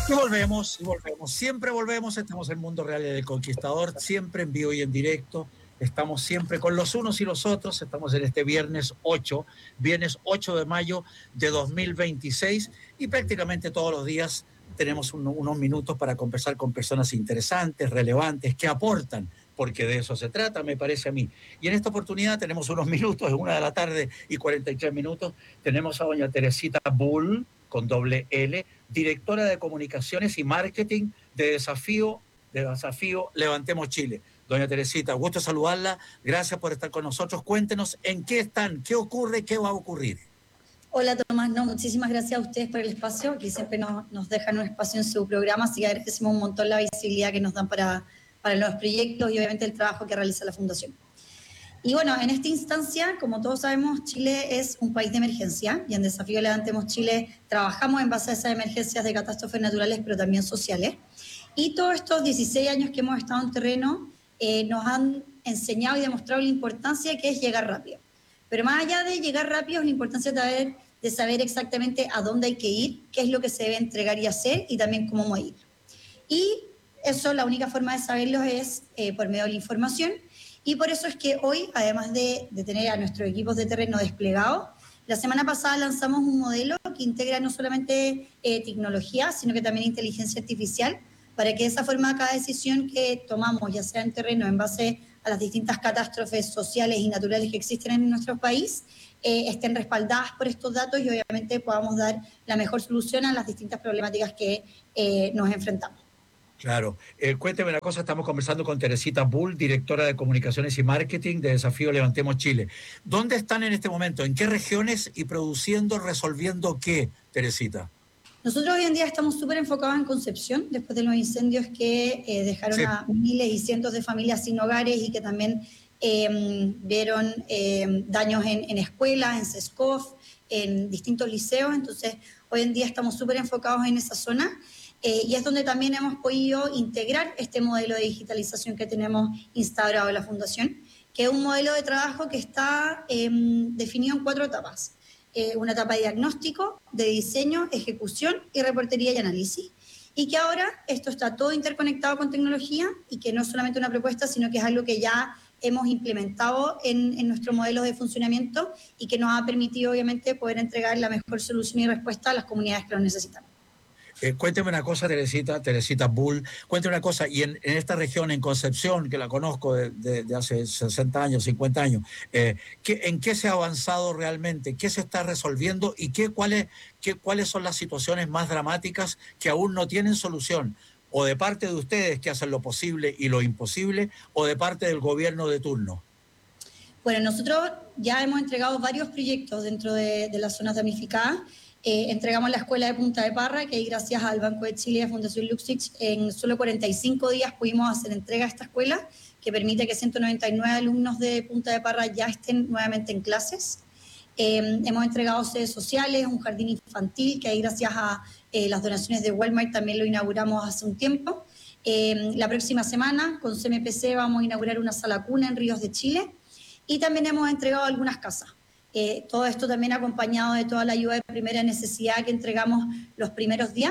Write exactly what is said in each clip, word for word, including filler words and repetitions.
Y volvemos, y volvemos, siempre volvemos, estamos en Mundo Real del Conquistador, siempre en vivo y en directo, estamos siempre con los unos y los otros, estamos en este viernes ocho, viernes ocho de mayo de dos mil veintiséis, y prácticamente todos los días tenemos un, unos minutos para conversar con personas interesantes, relevantes, que aportan, porque de eso se trata, me parece a mí. Y en esta oportunidad tenemos unos minutos, es una de la tarde y cuarenta y tres minutos, tenemos a doña Teresita Bull, con doble L, directora de Comunicaciones y Marketing de Desafío, de Desafío Levantemos Chile. Doña Teresita, gusto saludarla, gracias por estar con nosotros. Cuéntenos en qué están, qué ocurre, qué va a ocurrir. Hola Tomás, no, muchísimas gracias a ustedes por el espacio, aquí siempre nos, nos dejan un espacio en su programa, así que agradecemos un montón la visibilidad que nos dan para, para los proyectos y obviamente el trabajo que realiza la Fundación. Y bueno, en esta instancia, como todos sabemos, Chile es un país de emergencia y en Desafío Levantemos Chile trabajamos en base a esas emergencias de catástrofes naturales, pero también sociales. Y todos estos dieciséis años que hemos estado en terreno eh, nos han enseñado y demostrado la importancia que es llegar rápido. Pero más allá de llegar rápido, es la importancia de saber, de saber exactamente a dónde hay que ir, qué es lo que se debe entregar y hacer y también cómo ir. Y eso, la única forma de saberlo es eh, por medio de la información. Y por eso es que hoy, además de, de tener a nuestros equipos de terreno desplegados, la semana pasada lanzamos un modelo que integra no solamente eh, tecnología, sino que también inteligencia artificial, para que de esa forma cada decisión que tomamos, ya sea en terreno, en base a las distintas catástrofes sociales y naturales que existen en nuestro país, eh, estén respaldadas por estos datos y obviamente podamos dar la mejor solución a las distintas problemáticas que eh, nos enfrentamos. Claro. Eh, cuénteme una cosa, estamos conversando con Teresita Bull, directora de Comunicaciones y Marketing de Desafío Levantemos Chile. ¿Dónde están en este momento? ¿En qué regiones y produciendo, resolviendo qué, Teresita? Nosotros hoy en día estamos súper enfocados en Concepción, después de los incendios que eh, dejaron sí. a miles y cientos de familias sin hogares y que también eh, vieron eh, daños en, en escuelas, en SESCOF, en distintos liceos. Entonces, hoy en día estamos súper enfocados en esa zona. Eh, y es donde también hemos podido integrar este modelo de digitalización que tenemos instaurado en la Fundación, que es un modelo de trabajo que está eh, definido en cuatro etapas. Eh, una etapa de diagnóstico, de diseño, ejecución y reportería y análisis. Y que ahora esto está todo interconectado con tecnología y que no es solamente una propuesta, sino que es algo que ya hemos implementado en, en nuestro modelo de funcionamiento y que nos ha permitido obviamente poder entregar la mejor solución y respuesta a las comunidades que lo necesitan. Eh, cuénteme una cosa, Teresita, Teresita Bull, cuénteme una cosa, y en, en esta región, en Concepción, que la conozco de, de, de hace sesenta años, cincuenta años, eh, ¿qué, ¿en qué se ha avanzado realmente? ¿Qué se está resolviendo? ¿Y qué, cuáles, qué, cuáles son las situaciones más dramáticas que aún no tienen solución? ¿O de parte de ustedes que hacen lo posible y lo imposible, o de parte del gobierno de turno? Bueno, nosotros ya hemos entregado varios proyectos dentro de, de las zonas damnificadas. Eh, entregamos la escuela de Punta de Parra, que ahí gracias al Banco de Chile y a Fundación Luxich, en solo cuarenta y cinco días pudimos hacer entrega a esta escuela, que permite que ciento noventa y nueve alumnos de Punta de Parra ya estén nuevamente en clases. Eh, hemos entregado sedes sociales, un jardín infantil, que ahí gracias a eh, las donaciones de Walmart también lo inauguramos hace un tiempo. Eh, la próxima semana, con C M P C, vamos a inaugurar una sala cuna en Ríos de Chile. Y también hemos entregado algunas casas. Eh, todo esto también acompañado de toda la ayuda de primera necesidad que entregamos los primeros días.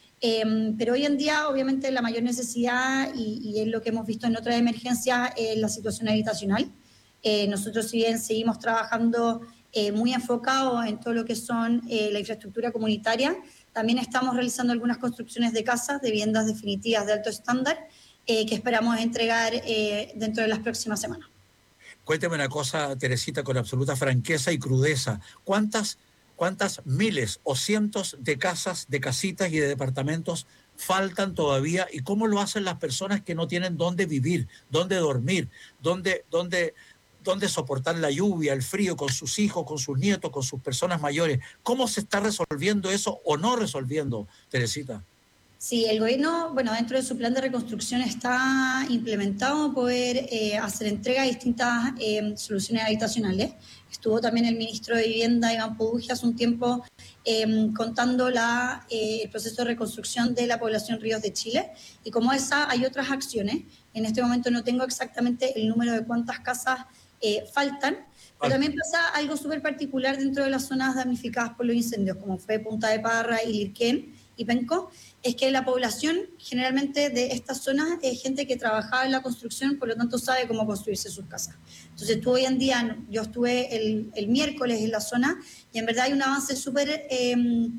Eh, pero hoy en día, obviamente, la mayor necesidad, y, y es lo que hemos visto en otras emergencias, es la situación habitacional. Eh, nosotros, si bien seguimos trabajando eh, muy enfocados en todo lo que son eh, la infraestructura comunitaria, también estamos realizando algunas construcciones de casas, de viviendas definitivas de alto estándar, eh, que esperamos entregar eh, dentro de las próximas semanas. Cuénteme una cosa, Teresita, con absoluta franqueza y crudeza. ¿Cuántas, cuántas miles o cientos de casas, de casitas y de departamentos faltan todavía? ¿Y cómo lo hacen las personas que no tienen dónde vivir, dónde dormir, dónde, dónde, dónde soportar la lluvia, el frío, con sus hijos, con sus nietos, con sus personas mayores? ¿Cómo se está resolviendo eso o no resolviendo, Teresita? Sí, el gobierno, bueno, dentro de su plan de reconstrucción está implementado poder eh, hacer entrega de distintas eh, soluciones habitacionales. Estuvo también el ministro de Vivienda, Iván Poduje, hace un tiempo eh, contando la, eh, el proceso de reconstrucción de la población Ríos de Chile. Y como esa, hay otras acciones. En este momento no tengo exactamente el número de cuántas casas eh, faltan, pero también pasa algo súper particular dentro de las zonas damnificadas por los incendios, como fue Punta de Parra y Lirquén, y Penco, es que la población generalmente de estas zonas es gente que trabajaba en la construcción, por lo tanto sabe cómo construirse sus casas. Entonces tú hoy en día, yo estuve el, el miércoles en la zona y en verdad hay un avance súper eh,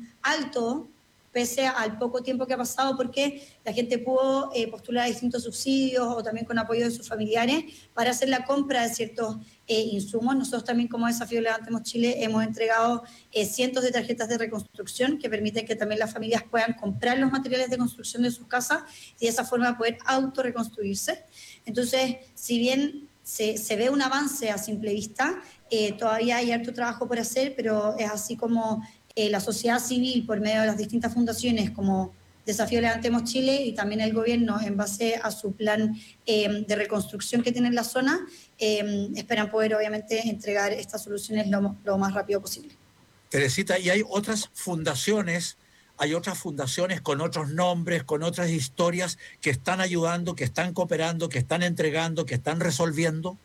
alto, pese al poco tiempo que ha pasado, porque la gente pudo eh, postular a distintos subsidios o también con apoyo de sus familiares para hacer la compra de ciertos eh, insumos. Nosotros también como Desafío Levantemos Chile hemos entregado eh, cientos de tarjetas de reconstrucción que permiten que también las familias puedan comprar los materiales de construcción de sus casas y de esa forma poder autorreconstruirse. Entonces, si bien se, se ve un avance a simple vista, eh, todavía hay harto trabajo por hacer, pero es así como Eh, la sociedad civil, por medio de las distintas fundaciones como Desafío Levantemos Chile y también el gobierno, en base a su plan eh, de reconstrucción que tiene en la zona, eh, esperan poder obviamente entregar estas soluciones lo, lo más rápido posible. Teresita, y hay otras fundaciones, hay otras fundaciones con otros nombres, con otras historias que están ayudando, que están cooperando, que están entregando, que están resolviendo.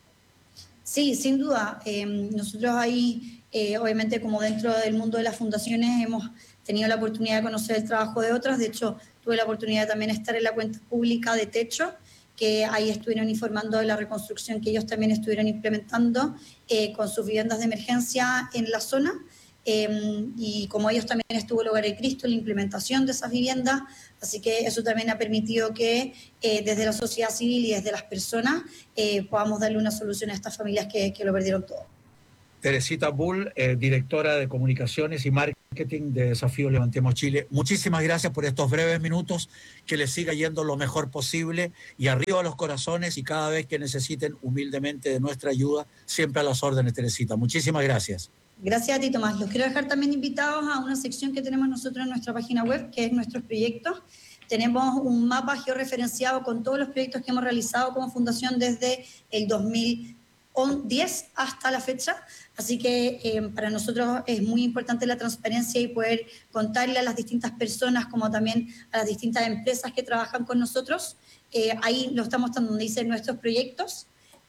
Sí, sin duda. Eh, nosotros ahí, eh, obviamente, como dentro del mundo de las fundaciones, hemos tenido la oportunidad de conocer el trabajo de otras. De hecho, tuve la oportunidad también de estar en la cuenta pública de Techo, que ahí estuvieron informando de la reconstrucción que ellos también estuvieron implementando eh, con sus viviendas de emergencia en la zona. Eh, y como ellos también estuvo el Hogar de Cristo en la implementación de esas viviendas, así que eso también ha permitido que eh, desde la sociedad civil y desde las personas eh, podamos darle una solución a estas familias que, que lo perdieron todo. Teresita Bull, eh, directora de Comunicaciones y Marketing de Desafío Levantemos Chile, muchísimas gracias por estos breves minutos, que les siga yendo lo mejor posible y arriba los corazones, y cada vez que necesiten humildemente de nuestra ayuda, siempre a las órdenes, Teresita. Muchísimas gracias. Gracias a ti, Tomás. Los quiero dejar también invitados a una sección que tenemos nosotros en nuestra página web, que es nuestros proyectos. Tenemos un mapa georreferenciado con todos los proyectos que hemos realizado como fundación desde el dos mil diez hasta la fecha. Así que eh, para nosotros es muy importante la transparencia y poder contarle a las distintas personas, como también a las distintas empresas que trabajan con nosotros. Eh, ahí lo estamos mostrando donde dicen nuestros proyectos.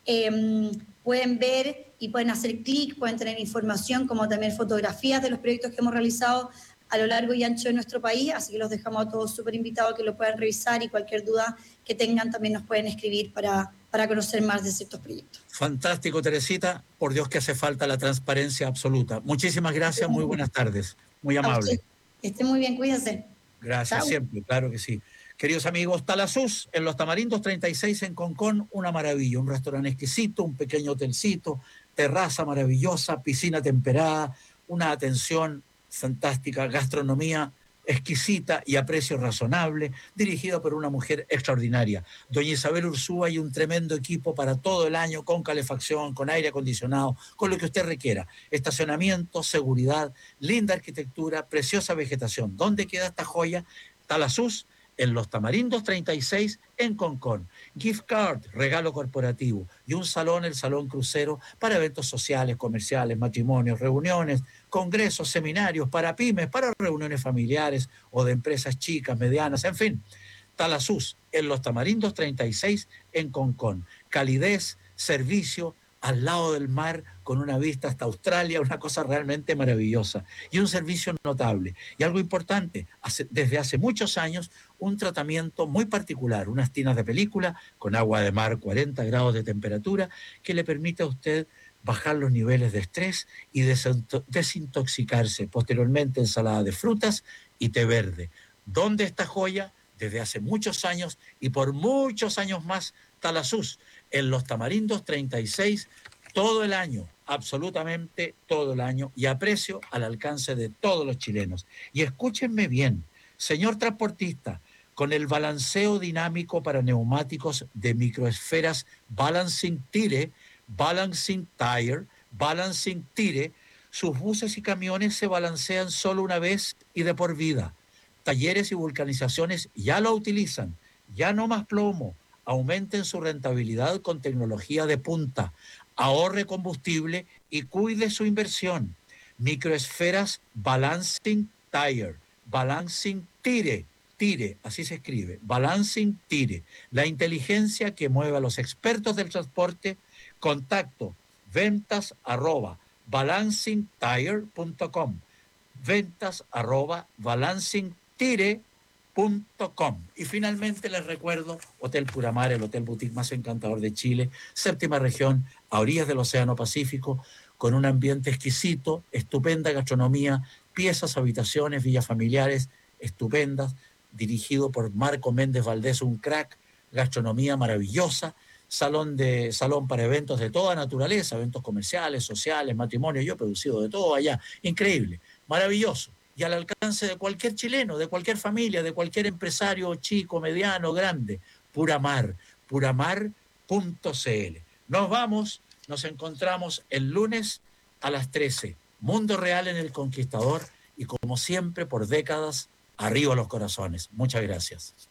Eh, pueden ver y pueden hacer clic, pueden tener información como también fotografías de los proyectos que hemos realizado a lo largo y ancho de nuestro país, así que los dejamos a todos súper invitados a que lo puedan revisar y cualquier duda que tengan también nos pueden escribir para, para conocer más de ciertos proyectos. Fantástico, Teresita, por Dios que hace falta la transparencia absoluta. Muchísimas gracias, muy buenas tardes, muy amable. Que esté muy bien, cuídense. Gracias. Chao. Siempre, claro que sí. Queridos amigos, Talasús, en Los Tamarindos treinta y seis en Concón, una maravilla, un restaurante exquisito, un pequeño hotelcito, terraza maravillosa, piscina temperada, una atención fantástica, gastronomía exquisita y a precio razonable, dirigido por una mujer extraordinaria, doña Isabel Ursúa, y un tremendo equipo para todo el año, con calefacción, con aire acondicionado, con lo que usted requiera. Estacionamiento, seguridad, linda arquitectura, preciosa vegetación. ¿Dónde queda esta joya? Talasús, en Los Tamarindos treinta y seis en Concón. Gift card, regalo corporativo, y un salón, el Salón Crucero, para eventos sociales, comerciales, matrimonios, reuniones, congresos, seminarios, para pymes, para reuniones familiares o de empresas chicas, medianas, en fin. Talasús, en Los Tamarindos treinta y seis en Concón. Calidez, servicio, al lado del mar, con una vista hasta Australia, una cosa realmente maravillosa. Y un servicio notable. Y algo importante, hace, desde hace muchos años, un tratamiento muy particular, unas tinas de película con agua de mar, cuarenta grados de temperatura, que le permite a usted bajar los niveles de estrés y desintoxicarse. Posteriormente, ensalada de frutas y té verde. ¿Dónde está joya? Desde hace muchos años y por muchos años más, Talasús, en Los Tamarindos treinta y seis, todo el año, absolutamente todo el año, y a precio al alcance de todos los chilenos. Y escúchenme bien, señor transportista, con el balanceo dinámico para neumáticos de microesferas Balancing Tire, Balancing Tire, Balancing Tire, sus buses y camiones se balancean solo una vez y de por vida. Talleres y vulcanizaciones ya lo utilizan, ya no más plomo. Aumenten su rentabilidad con tecnología de punta, ahorre combustible y cuide su inversión. Microesferas Balancing Tire, Balancing Tire, Tire, así se escribe, Balancing Tire, la inteligencia que mueve a los expertos del transporte. Contacto, ventas arroba balancing tire punto com, ventas arroba balancing tire punto com. Y finalmente les recuerdo, Hotel Puramar, el hotel boutique más encantador de Chile, séptima región, a orillas del Océano Pacífico, con un ambiente exquisito, estupenda gastronomía, piezas, habitaciones, villas familiares estupendas, dirigido por Marco Méndez Valdés, un crack, gastronomía maravillosa, salón, de, salón para eventos de toda naturaleza, eventos comerciales, sociales, matrimonios, yo he producido de todo allá, increíble, maravilloso, y al alcance de cualquier chileno, de cualquier familia, de cualquier empresario chico, mediano, grande. Puramar, puramar punto c l. Nos vamos, nos encontramos el lunes a las trece. Mundo Real en El Conquistador y como siempre por décadas, arriba los corazones. Muchas gracias.